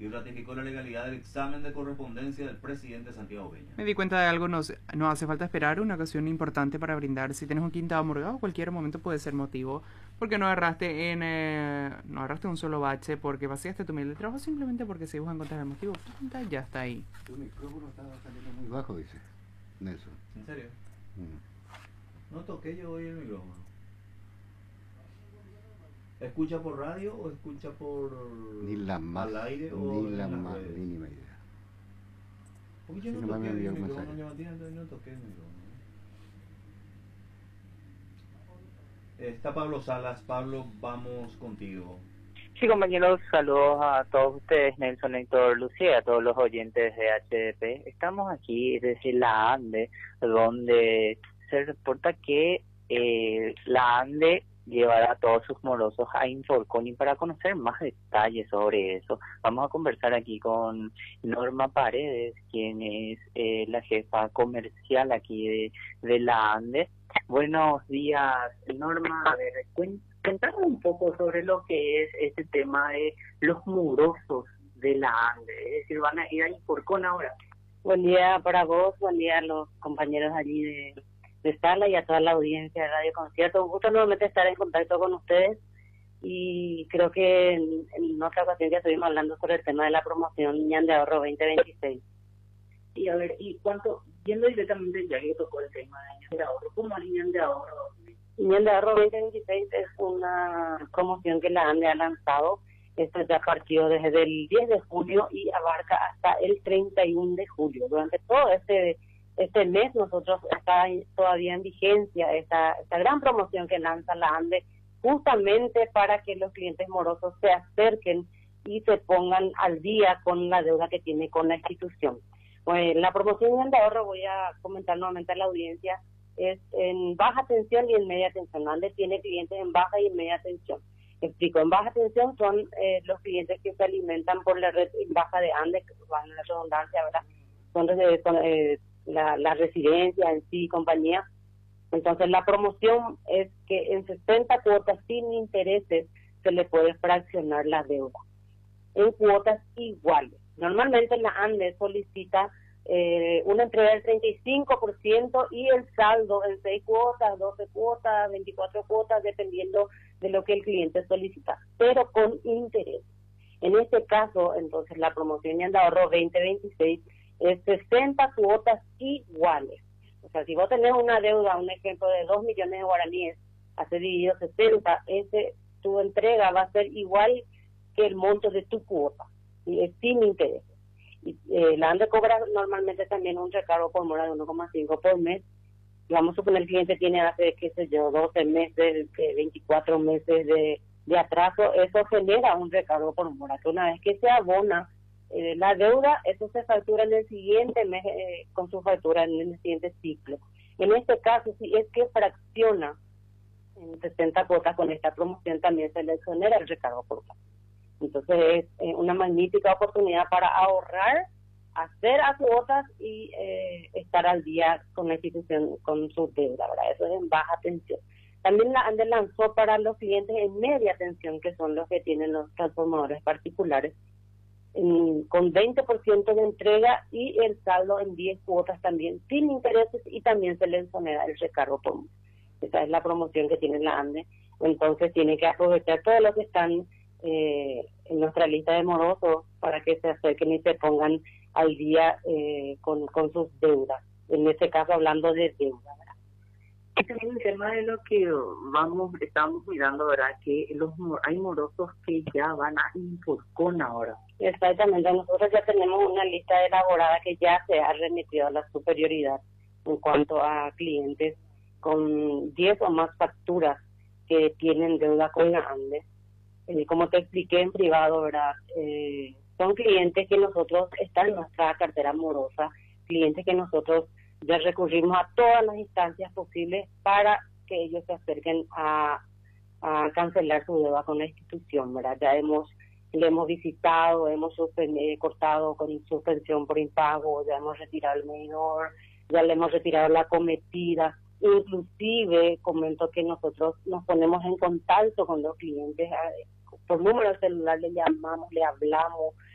y ratificó la legalidad del examen de correspondencia del presidente Santiago Peña. Me di cuenta de algo, no hace falta esperar, una ocasión importante para brindar. Si tienes un quinta amorgado, cualquier momento puede ser motivo. Porque no agarraste un solo bache, porque vaciaste tu mail de trabajo, simplemente porque si vos encontrar el motivo, ya está ahí. Tu micrófono estaba saliendo muy bajo, dice Nelson. ¿En serio? No toqué yo hoy el micrófono. ¿Escucha por radio o escucha por Ni la más, al aire o ni la en las más redes? mínima idea. Porque yo Sí, no nomás toqué me el envió un micrófono, mensaje. yo Matías, no toqué el micrófono. Está Pablo Salas. Pablo, vamos contigo. Sí, compañeros, saludos a todos ustedes, Nelson, Héctor, Lucía, a todos los oyentes de HDP. Estamos aquí desde la ANDE, donde se reporta que la ANDE llevará a todos sus morosos a Inforcon, y para conocer más detalles sobre eso, vamos a conversar aquí con Norma Paredes, quien es la jefa comercial aquí de la ANDE. Buenos días, Norma. A ver, cuéntanos un poco sobre lo que es este tema de los morosos de la ANDE, es decir, van a ir a Inforcon ahora. Buen día para vos, buen día a los compañeros allí de sala y a toda la audiencia de Radio Concierto. Un gusto nuevamente estar en contacto con ustedes, y creo que en otra ocasión ya estuvimos hablando sobre el tema de la promoción Ñan de Ahorro 2026. Y a ver, ¿y cuánto, yendo directamente ya que tocó el tema de Ñan de Ahorro, cómo es Ñan de Ahorro? Ñan de Ahorro 2026 es una promoción que la ANDE ha lanzado. Esto ya partió desde el 10 de julio y abarca hasta el 31 de julio. Durante todo este mes nosotros está todavía en vigencia esta gran promoción que lanza la ANDE, justamente para que los clientes morosos se acerquen y se pongan al día con la deuda que tiene con la institución. Pues la promoción de ahorro, voy a comentar nuevamente a la audiencia, es en baja tensión y en media tensión. ANDE tiene clientes en baja y en media tensión. Explico, en baja tensión son los clientes que se alimentan por la red baja de ANDE, que van a la redundancia, ¿verdad? Son la residencia en sí, compañía. Entonces la promoción es que en 60 cuotas sin intereses se le puede fraccionar la deuda en cuotas iguales. Normalmente la ANDE solicita una entrega del 35% y el saldo en 6 cuotas, 12 cuotas, 24 cuotas, dependiendo de lo que el cliente solicita, pero con interés. En este caso, entonces, la promoción de ahorro 2026 es 60 cuotas iguales. O sea, si vos tenés una deuda, un ejemplo de 2 millones de guaraníes, hace dividido 60, tu entrega va a ser igual que el monto de tu cuota, y es sin interés. Y la ANDE cobra normalmente también un recargo por mora de 1,5 por mes. Y vamos a suponer que el cliente tiene hace, 12 meses, 24 meses de atraso. Eso genera un recargo por mora, que una vez que se abona la deuda, eso se factura en el siguiente mes con su factura en el siguiente ciclo. En este caso, si es que fracciona en 60 cuotas con esta promoción, también se le exonera el recargo por mora. Entonces es una magnífica oportunidad para ahorrar, hacer a cuotas y estar al día con la institución, con su deuda, ¿verdad? Eso es en baja tensión. También la ANDE lanzó para los clientes en media tensión, que son los que tienen los transformadores particulares, con 20% de entrega y el saldo en 10 cuotas también, sin intereses, y también se le exonera el recargo por mes. Esa es la promoción que tiene la ANDE. Entonces tiene que aprovechar todos los que están en nuestra lista de morosos para que se acerquen y se pongan al día con sus deudas. En este caso, hablando de deuda, ¿verdad? Y también el tema de lo que estamos mirando, ¿verdad? Que hay morosos que ya van a Inforcon ahora. Exactamente, nosotros ya tenemos una lista elaborada que ya se ha remitido a la superioridad en cuanto a clientes con 10 o más facturas que tienen deuda con la ANDE. Como te expliqué en privado, ¿verdad? Son clientes que nosotros están en nuestra cartera amorosa, clientes que nosotros ya recurrimos a todas las instancias posibles para que ellos se acerquen a cancelar su deuda con la institución, ¿verdad? Ya le hemos visitado, hemos cortado con suspensión por impago, ya hemos retirado el medidor, ya le hemos retirado la cometida. Inclusive comento que nosotros nos ponemos en contacto con los clientes por número de celular, le llamamos, le hablamos,